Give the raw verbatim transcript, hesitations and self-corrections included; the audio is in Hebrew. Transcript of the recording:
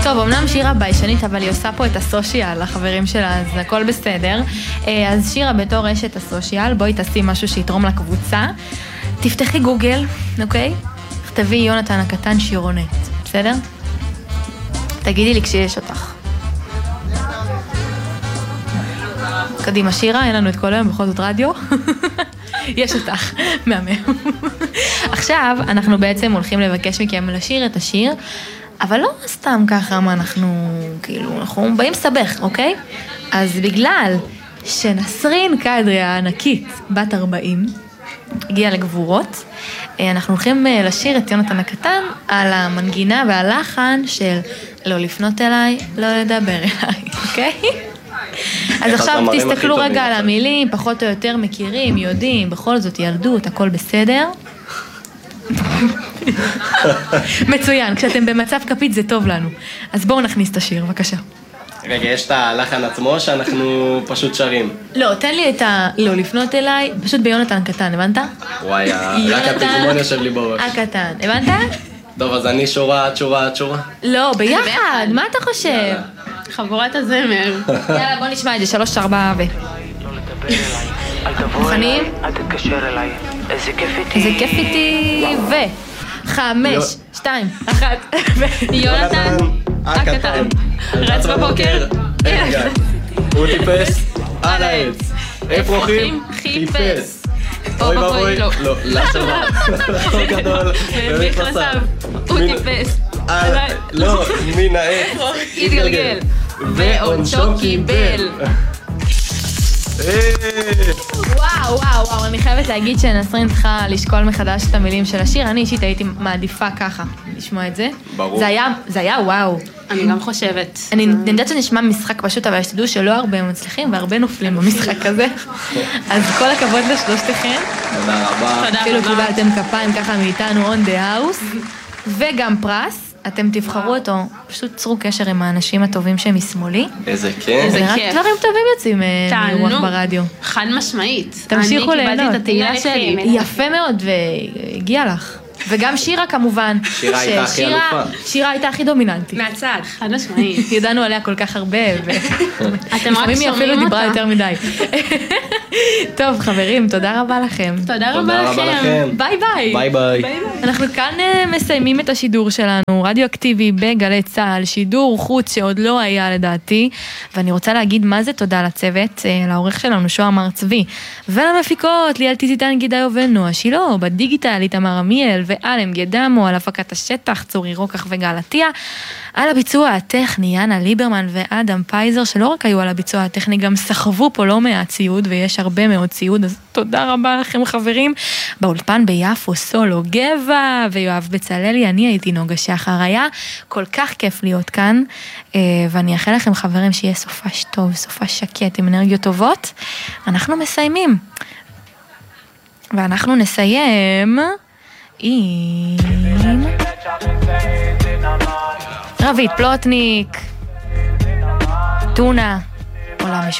טוב, אמנם שירה ביישנית, אבל היא עושה פה את הסושיאל לחברים שלה, אז הכל בסדר. אז שירה בתור רשת הסושיאל, בואי תעשי משהו שיתרום לקבוצה. תפתחי גוגל, אוקיי? תכתבי יונתן הקטן שירונת, בסדר? תגידי לי כשיש אותך. קדימה שירה, אין לנו את כל היום, בכל זאת רדיו. יש אותך, מהמם. עכשיו אנחנו בעצם הולכים לבקש מכם לשיר את השיר, אבל לא סתם ככה מה אנחנו, כאילו, אנחנו באים סבך, אוקיי? אז בגלל שנסרין קדרי הענקית, בת ארבעים, הגיעה לגבורות, אנחנו הולכים לשיר את יונתן הקטן על המנגינה והלחן של לא לפנות אליי, לא לדבר אליי, אוקיי? אז עכשיו תסתכלו רגע על המילים, פחות או יותר מכירים, יודעים, בכל זאת ילדות, הכל בסדר. מצוין, כשאתם במצב כפית זה טוב לנו. אז בואו נכניס את השיר, בבקשה. רגע, יש את הלחן עצמו שאנחנו פשוט שרים. לא, תן לי את ה... לא לפנות אליי, פשוט ביונתן קטן, הבנת? וואי, רק הפזמון יושב לי בראש. הקטן, הבנת? טוב, אז אני שורה, את שורה, את שורה. לא, ביחד, מה אתה חושב? חבורת הזמר. יאללה, בוא נשמע את זה, שלוש, ארבע, ו... מוכנים? אל תתקשר אליי, איזה כיף איתי. איזה כיף איתי, ו... חמש, שתיים, אחת, ו... יונתן הקטן. רץ בבוקר. הוא טיפס על העץ. אפרוחים חיפש. אוי ואבוי, לא, לשבה. לחור גדול. במכנסיו. הוא טיפס. לא, מן העץ. התגלגל. ועונשו קיבל. וואו, וואו, וואו, אני חייבת להגיד שנסרין צריכה לשקול מחדש את המילים של השיר. אני אישית הייתי מעדיפה ככה, לשמוע את זה. ברור. זה היה, זה היה וואו. אני גם חושבת. אני יודעת שנשמע משחק פשוט, אבל שתדעו שלא הרבה מצליחים והרבה נופלים במשחק הזה. אז כל הכבוד לשלושתכם. תודה רבה. אפילו קיבלתם כפיים ככה מאיתנו on the house. וגם פרס. אתם תבחרו אותו, פשוט צרו קשר עם האנשים הטובים שהם משמאלי. איזה כיף. זה רק דברים טובים יוצאים מרוח ברדיו. חד משמעית. תמשיכו ליהנות. אני קיבלתי את התהילה שלי. יפה מאוד, והגיע לך. וגם שירה כמובן. שירה הייתה הכי אלופה. שירה הייתה הכי דומיננטית. מהצד. חד משמעית. ידענו עליה כל כך הרבה. אתם רק שומעים אותה. אפילו דיברה יותר מדי. טוב חברים, תודה רבה לכם. תודה רבה לכם. ביי ביי. ביי ביי. אנחנו כאן מסיימים את השידור שלנו, רדיו אקטיבי בגלי צהל, שידור חוץ שעוד לא היה לדעתי, ואני רוצה להגיד מה זה תודה לצוות, לעורך שלנו שוהם הר צבי, ולמפיקות ליאל טיטיטן גידיו ונועה שילה, בדיגיטל איתמר עמיאל ואלם גדמו, על הפקת השטח צורי רוקח וגל עטיה, על הביצוע הטכני יאנה ליברמן ואדם פייזר, שלא רק היו על הביצוע הטכני, גם סחבו פה לא מעט ציוד, ויש הרבה מאוד ציוד, אז תודה רבה לכם חברים. באולפן ביפו סולו גבע ויואב בצללי, אני הייתי נוגה שחר, היה כל כך כיף להיות כאן, ואני אאחל לכם חברים שיהיה סופש טוב, סופש שקט עם אנרגיות טובות. אנחנו מסיימים, ואנחנו נסיים עם רבית פלוטניק, טונה, עולם